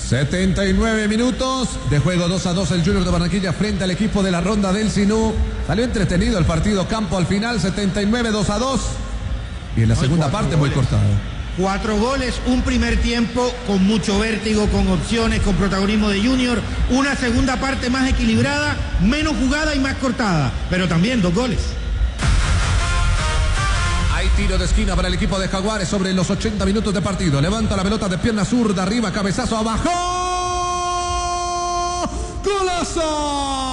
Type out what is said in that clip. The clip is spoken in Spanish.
79 minutos de juego, 2-2 el Junior de Barranquilla frente al equipo de la Ronda del Sinú. Salió entretenido el partido campo al final, 79, 2-2. Y en la segunda parte muy cortado. 4 goles, un primer tiempo con mucho vértigo, con opciones, con protagonismo de Junior. Una segunda parte más equilibrada, menos jugada y más cortada. Pero también 2 goles. Hay tiro de esquina para el equipo de Jaguares sobre los 80 minutos de partido. Levanta la pelota de pierna zurda, arriba, cabezazo, abajo. ¡Golazo!